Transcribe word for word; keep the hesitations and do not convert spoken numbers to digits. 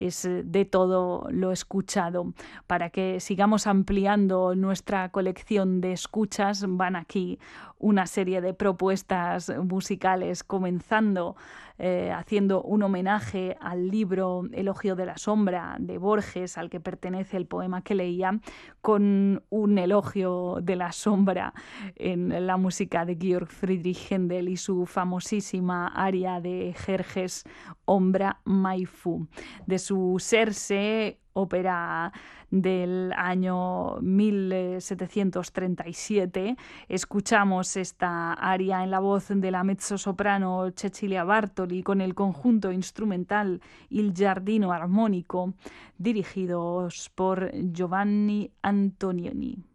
es de todo lo escuchado. Para que sigamos ampliando nuestra colección de escuchas, van aquí una serie de propuestas musicales, comenzando eh, haciendo un homenaje al libro Elogio de la Sombra de Borges, al que pertenece el poema que leía, con un elogio de la sombra en la música de Georg Friedrich Händel y su famosísima aria de Jerjes, Ombra mai fu. De su Serse, ópera del año mil setecientos treinta y siete, escuchamos esta aria en la voz de la mezzosoprano Cecilia Bartoli con el conjunto instrumental Il Giardino Armonico, dirigidos por Giovanni Antonioni.